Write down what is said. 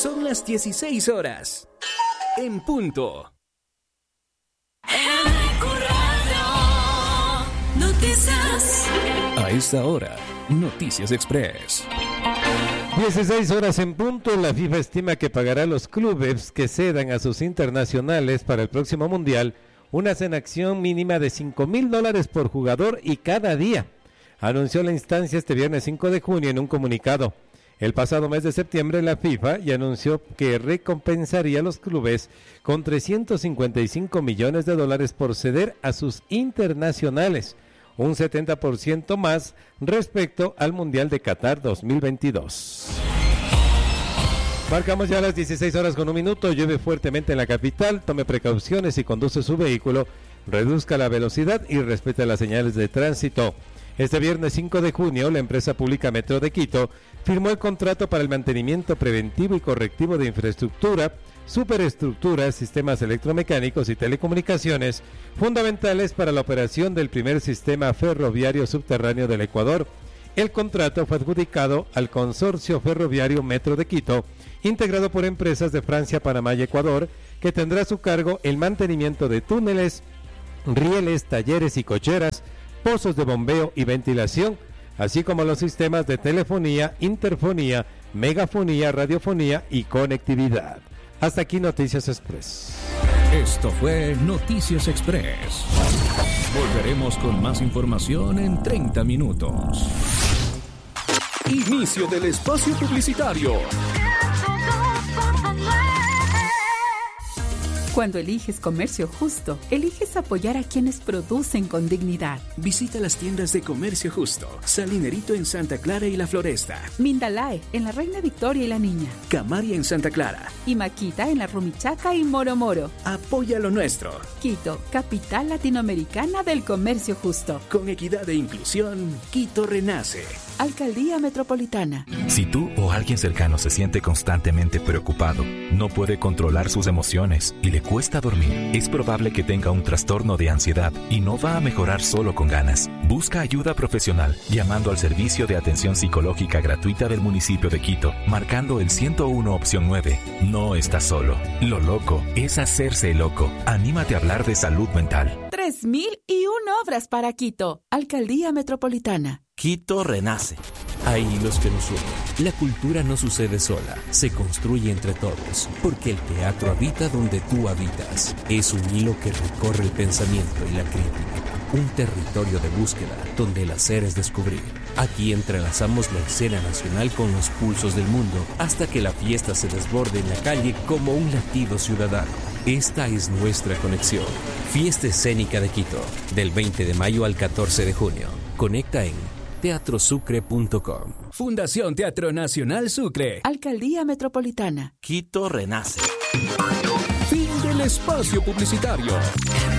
Son las 16 horas. En punto. Noticias. A esta hora, Noticias Express. 16 horas en punto. La FIFA estima que pagará a los clubes que cedan a sus internacionales para el próximo Mundial una sanción mínima de $5,000 por jugador y cada día. Anunció la instancia este viernes 5 de junio en un comunicado. El pasado mes de septiembre la FIFA ya anunció que recompensaría a los clubes con $355 millones por ceder a sus internacionales, un 70% más respecto al Mundial de Qatar 2022. Marcamos ya las 16 horas con un minuto. Llueve fuertemente en la capital. Tome precauciones si conduce su vehículo. Reduzca la velocidad y respete las señales de tránsito. Este viernes 5 de junio, la empresa pública Metro de Quito firmó el contrato para el mantenimiento preventivo y correctivo de infraestructura, superestructuras, sistemas electromecánicos y telecomunicaciones, fundamentales para la operación del primer sistema ferroviario subterráneo del Ecuador. El contrato fue adjudicado al Consorcio Ferroviario Metro de Quito, integrado por empresas de Francia, Panamá y Ecuador, que tendrá a su cargo el mantenimiento de túneles, rieles, talleres y cocheras, pozos de bombeo y ventilación, así como los sistemas de telefonía, interfonía, megafonía, radiofonía y conectividad. Hasta aquí Noticias Express. Esto fue Noticias Express. Volveremos con más información en 30 minutos. Inicio del espacio publicitario. Cuando eliges comercio justo, eliges apoyar a quienes producen con dignidad. Visita las tiendas de Comercio Justo. Salinerito en Santa Clara y La Floresta. Mindalae en la Reina Victoria y La Niña. Camaria en Santa Clara. Y Maquita en la Rumichaca y Moro Moro. Apoya lo nuestro. Quito, capital latinoamericana del comercio justo. Con equidad e inclusión, Quito renace. Alcaldía Metropolitana. Si tú o alguien cercano se siente constantemente preocupado, no puede controlar sus emociones y le cuesta dormir, es probable que tenga un trastorno de ansiedad y no va a mejorar solo con ganas. Busca ayuda profesional llamando al servicio de atención psicológica gratuita del municipio de Quito, marcando el 101 opción 9. No estás solo. Lo loco es hacerse loco. Anímate a hablar de salud mental. 3,001 obras para Quito. Alcaldía Metropolitana. Quito renace. Hay hilos que nos unen. La cultura no sucede sola, se construye entre todos, porque el teatro habita donde tú habitas. Es un hilo que recorre el pensamiento y la crítica. Un territorio de búsqueda donde el hacer es descubrir. Aquí entrelazamos la escena nacional con los pulsos del mundo hasta que la fiesta se desborde en la calle como un latido ciudadano. Esta es nuestra conexión. Fiesta Escénica de Quito, del 20 de mayo al 14 de junio. Conecta en teatrosucre.com. Fundación Teatro Nacional Sucre. Alcaldía Metropolitana. Quito renace. Fin del espacio publicitario.